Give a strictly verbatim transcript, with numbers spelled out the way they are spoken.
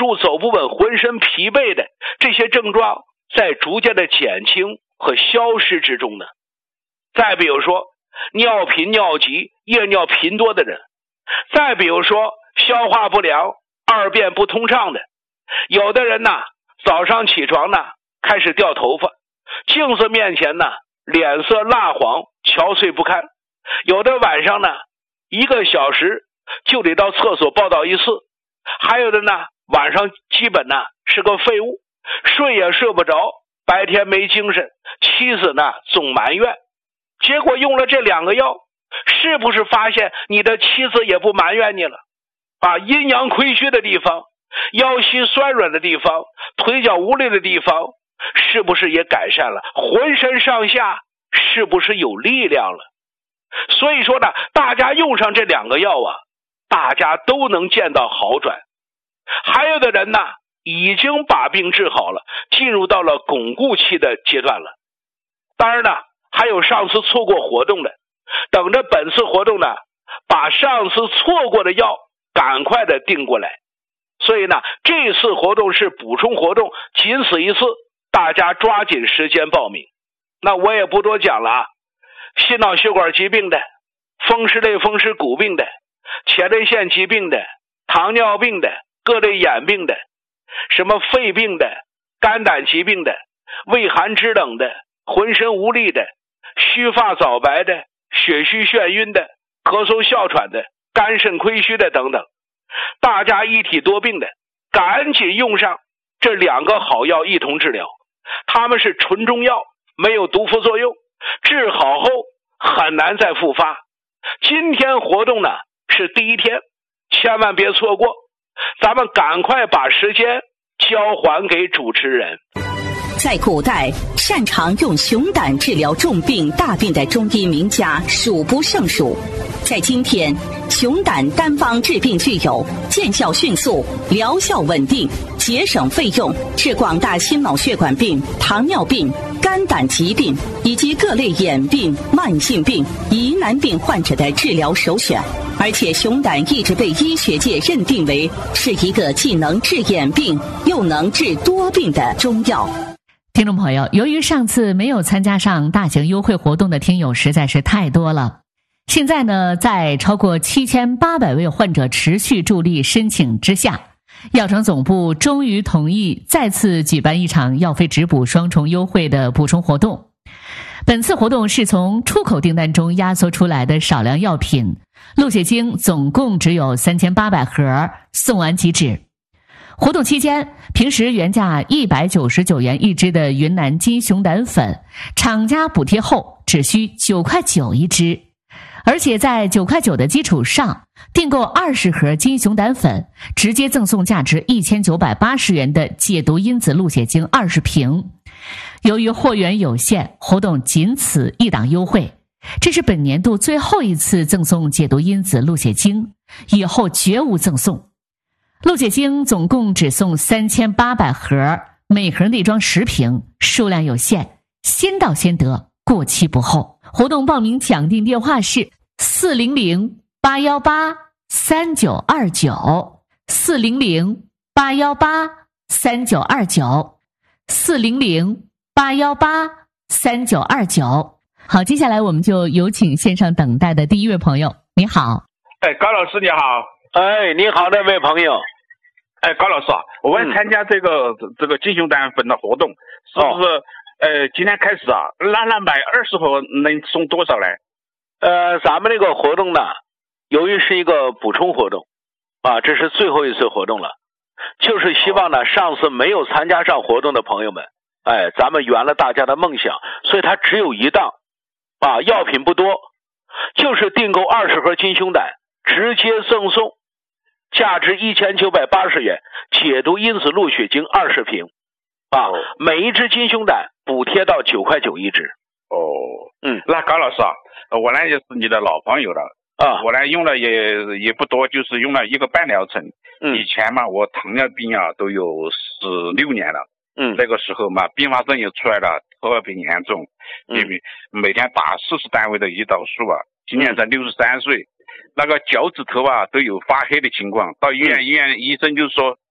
路走不稳、浑身疲惫的这些症状在逐渐的减轻和消失之中呢。再比如说尿频尿急、夜尿频多的人，再比如说消化不良、二便不通畅的，有的人呢早上起床呢开始掉头发，镜子面前呢脸色蜡黄、憔悴不堪，有的晚上呢一个小时就得到厕所报到一次，还有的呢晚上基本呢是个废物，睡也睡不着，白天没精神，妻子呢总埋怨。结果用了这两个药，是不是发现你的妻子也不埋怨你了啊？阴阳亏虚的地方，腰膝酸软的地方，腿脚无力的地方，是不是也改善了？浑身上下是不是有力量了？所以说呢，大家用上这两个药啊，大家都能见到好转。还有的人呢已经把病治好了，进入到了巩固期的阶段了。当然呢还有上次错过活动的，等着本次活动呢把上次错过的药赶快的订过来。所以呢这次活动是补充活动，仅此一次，大家抓紧时间报名。那我也不多讲了啊，心脑血管疾病的、风湿类风湿骨病的、前列腺疾病的、糖尿病的、各类眼病的，什么肺病的、肝胆疾病的、畏寒肢冷的、浑身无力的、须发早白的、血虚眩晕的、咳嗽哮喘的、肝肾亏虚的等等，大家一体多病的，赶紧用上这两个好药一同治疗。它们是纯中药，没有毒副作用，治好后很难再复发。今天活动呢是第一天，千万别错过，咱们赶快把时间交还给主持人。 在古代，擅长用熊胆治疗重病大病的中医名家数不胜数。在今天，熊胆单方治病具有见效迅速、疗效稳定、节省费用，是广大心脑血管病、糖尿病、肝胆疾病以及各类眼病、慢性病、疑难病患者的治疗首选。而且熊胆一直被医学界认定为是一个既能治眼病又能治多病的中药。 听众朋友，由于上次没有参加上大型优惠活动的听友实在是太多了，现在呢，在超过七千八百位患者持续助力申请之下，药城总部终于同意再次举办一场药费直补双重优惠的补充活动。本次活动是从出口订单中压缩出来的少量药品，鹿血精总共只有三千八百盒，送完即止。活动期间，平时原价一百九十九元一支的云南金熊胆粉，厂家补贴后只需九块九一支，而且在九块九的基础上，订购二十盒金熊胆粉，直接赠送价值一千九百八十元的解毒因子鹿血精二十瓶。由于货源有限，活动仅此一档优惠，这是本年度最后一次赠送解毒因子鹿血精，以后绝无赠送。鹿血精总共只送三千八百盒，每盒内装十瓶，数量有限，先到先得，过期不候。活动报名抢订电话是四零零八一八三九二九 四零零八一八三九二九 四零零八一八三九二九。好，接下来我们就有请线上等待的第一位朋友。你好。 哎，高老师你好。 哎，你好，那位朋友。 哎，高老师啊，我们参加这个、嗯、这个金熊胆粉的活动，是不是、哦、呃今天开始啊，那那买二十盒能送多少来？ 呃，咱们这个活动呢，由于是一个补充活动啊，这是最后一次活动了，就是希望呢，上次没有参加上活动的朋友们，哎，咱们圆了大家的梦想，所以它只有一档啊，药品不多，就是订购二十盒金熊胆，直接赠送价值一千九百八十元解毒因子鹿血精二十瓶啊、哦，每一只金熊胆补贴到九块九一只。 哦，嗯，那高老师啊，我呢也是你的老朋友了啊，我呢用了也也不多，就是用了一个半疗程。嗯，以前嘛，我糖尿病啊都有十六年了。嗯，那个时候嘛，并发症也出来了，特别严重，因为每天打四十单位的胰岛素啊。今年才六十三岁，那个脚趾头啊都有发黑的情况，到医院、嗯、医院医生就说